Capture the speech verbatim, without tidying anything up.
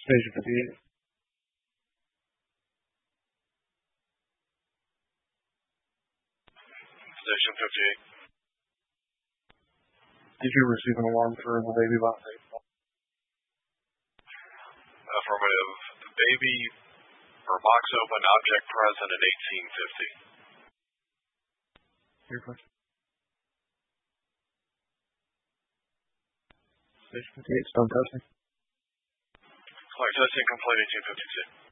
Station fifty-eight. Station fifty-eight. Did you receive an alarm for the baby box? Affirmative. The baby or box open, object present at eighteen fifty. Your question. Station fifty-eight, stone testing. Flight testing complete eighteen fifty-two.